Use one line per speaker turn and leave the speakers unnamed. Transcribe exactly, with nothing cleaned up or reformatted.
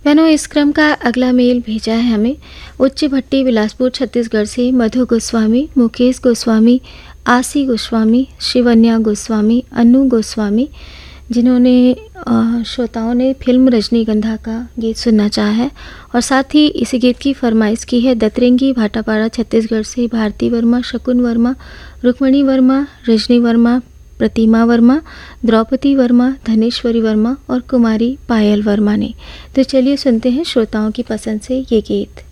बहनों, इस क्रम का अगला मेल भेजा है हमें उच्च भट्टी बिलासपुर छत्तीसगढ़ से मधु गोस्वामी, मुकेश गोस्वामी, आसी गोस्वामी, शिवन्या गोस्वामी, अनु गोस्वामी, जिन्होंने अ, श्रोताओं ने फिल्म रजनीगंधा का गीत सुनना चाहा है और साथ ही इसी गीत की फरमाइश की है दतरेंगी भाटापाड़ा छत्तीसगढ़ से भारती वर्मा, शकुन वर्मा, रुक्मणी वर्मा, रजनी वर्मा, प्रतिमा वर्मा, द्रौपदी वर्मा, धनेश्वरी वर्मा और कुमारी पायल वर्मा ने। तो चलिए सुनते हैं श्रोताओं की पसंद से ये गीत।